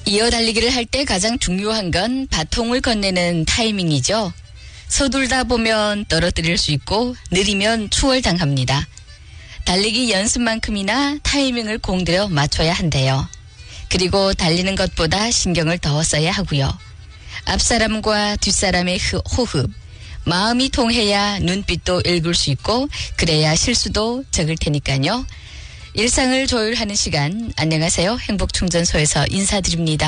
이어 달리기를 할 때 가장 중요한 건 바통을 건네는 타이밍이죠. 서둘다 보면 떨어뜨릴 수 있고 느리면 추월당합니다. 달리기 연습만큼이나 타이밍을 공들여 맞춰야 한대요. 그리고 달리는 것보다 신경을 더 써야 하고요. 앞사람과 뒷사람의 호흡, 마음이 통해야 눈빛도 읽을 수 있고 그래야 실수도 적을 테니까요. 일상을 조율하는 시간, 안녕하세요. 행복충전소에서 인사드립니다.